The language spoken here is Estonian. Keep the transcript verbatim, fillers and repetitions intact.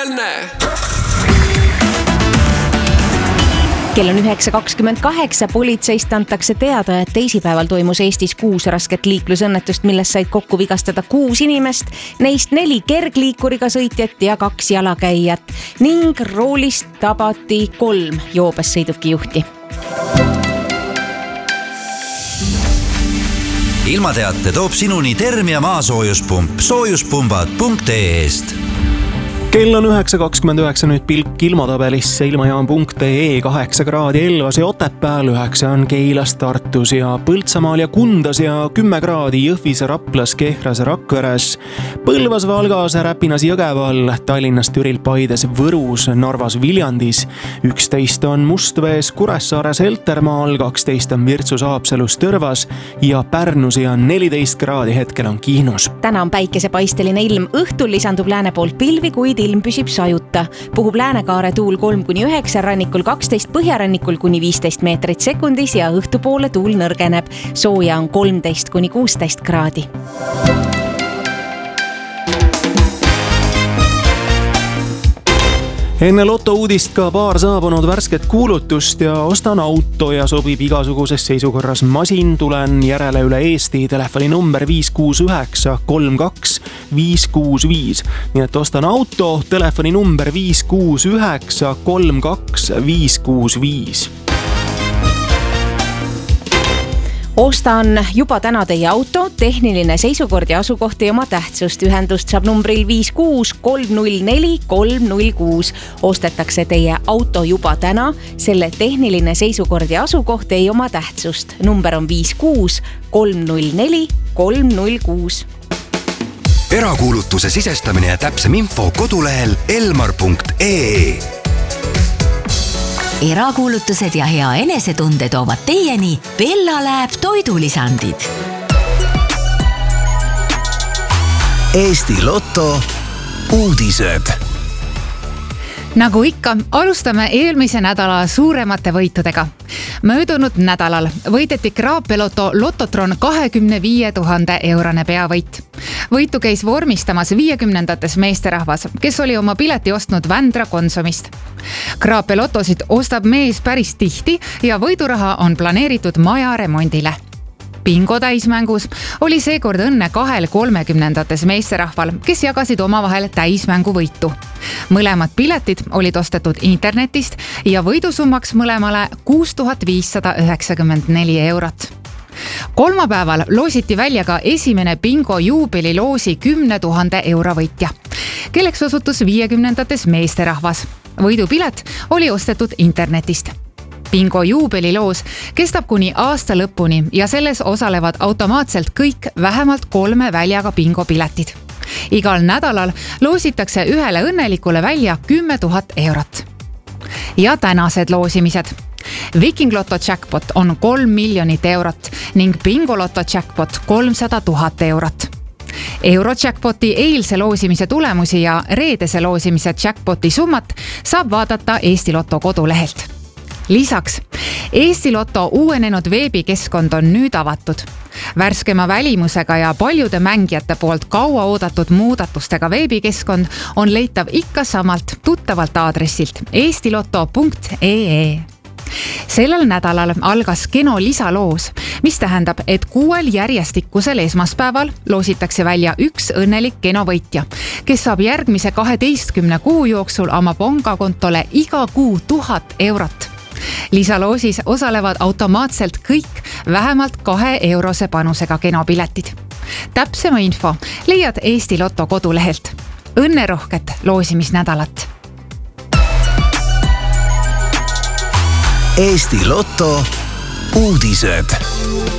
õnne! Kell on üheksa kakskümmend kaheksa, politseist antakse teada, et teisipäeval toimus Eestis kuus rasket liiklusõnnetust, milles said kokku vigastada kuus inimest, neist neli kergliikuriga sõitjat ja kaks jalakäijat ning roolist tabati kolm joobes sõidukijuhti. Ilmateate toob sinuni Termia maasoojuspump soojuspumbad punkt ee-st. Kell on üheksa kakskümmend üheksa, nüüd pilk ilmatabelisse ilmajaam punkt ee, kaheksa kraadi Elvas ja Otepääl, üheksa on Keilas, Tartus ja Põltsamaal ja Kundas ja kümme kraadi Jõhvis, Raplas, Kehras, Rakveres, Põlvas, Valgas, Räpinas, Jõgeval, Tallinnas, Türil, Paides, Võrus, Narvas, Viljandis, üksteist on Mustvees, Kuressaares, Heltermaal, kaksteist on Virtsus, Haapsalus, Tõrvas ja Pärnus ja neliteist kraadi hetkel on Kihnus. Täna on päikesepaisteline ilm, õhtul lisandub lääne poolt pilvi, kuid ilm püsib sajuta. Puhub läänekaare tuul kolm kuni üheksa, rannikul kaksteist, põhjarannikul kuni viisteist meetrit sekundis ja õhtupoole tuul nõrgeneb. Sooja on kolmteist kuni kuusteist kraadi. Enne loto uudist ka paar saabunud värsket kuulutust ja ostan auto ja sobib igasuguses seisukorras masin. Tulen järele üle Eesti, telefoni number viis kuus üheksa kolm kaks viis kuus viis. Nii et ostan auto, telefoni number viis kuus üheksa kolm kaks viis kuus viis. Ostan juba täna teie auto, tehniline seisukord ja asukoht ei oma tähtsust. Ühendust saab numbril viis kuus kolm null neli kolm null kuus. Ostetakse teie auto juba täna, selle tehniline seisukord ja asukoht ei oma tähtsust. Number on viis kuus kolm null neli kolm null kuus. Erakuulutuse sisestamine ja täpsem info kodulehel elmar punkt ee. Erakuulutused ja hea enesetunde toovad teieni Bella Lab toidulisandid. Eesti Lotto uudised. Nagu ikka, alustame eelmise nädala suuremate võitudega. Möödunud nädalal võideti Kraapeloto Lototron kahekümne viie tuhande eurone peavõit. Võitu käis vormistamas viiekümnendates meesterahvas, kes oli oma pileti ostnud Vändra Konsumist. Kraapelotosid ostab mees päris tihti ja võiduraha on planeeritud maja remondile. Bingo täismängus oli seekord õnne kahel kolmekümnendates meesterahval, kes jagasid omavahel täismängu võitu. Mõlemad piletid olid ostetud internetist ja võidusummaks mõlemale kuus tuhat viissada üheksakümmend neli eurot. Kolmapäeval loositi välja ka esimene Bingo juubeliloosi kümne tuhande euro võitja, kelleks osutus viiekümnendates meesterahvas. Võidupilet oli ostetud internetist. Bingo juubeliloos kestab kuni aasta lõpuni ja selles osalevad automaatselt kõik vähemalt kolme väljaga bingo piletid. Igal nädalal loositakse ühele õnnelikule välja kümme tuhat eurot. Ja tänased loosimised. Viking Lotto jackpot on kolm miljonit eurot ning Bingo Lotto jackpot kolmsada tuhat eurot. Eurojackpoti eilse loosimise tulemusi ja reedese loosimise jackpoti summat saab vaadata Eesti Lotto kodulehelt. Lisaks, Eesti Lotto uuenenud veebikeskkond on nüüd avatud. Värskema välimusega ja paljude mängijate poolt kaua oodatud muudatustega veebikeskkond on leitav ikka samalt tuttavalt aadressilt eesti lotto punkt ee. Sellel nädalal algas Keno lisaloos, mis tähendab, et kuuel järjestikusel esmaspäeval loositakse välja üks õnnelik Keno võitja, kes saab järgmise kaheteistkümne kuu jooksul oma pangakontole iga kuu tuhat eurot. Lisaloosis osalevad automaatselt kõik vähemalt kahe eurose panusega Keno-piletid. Täpsema info leiad Eesti Lotto kodulehelt. Õnnerohket loosimisnädalat! Eesti Lotto uudised.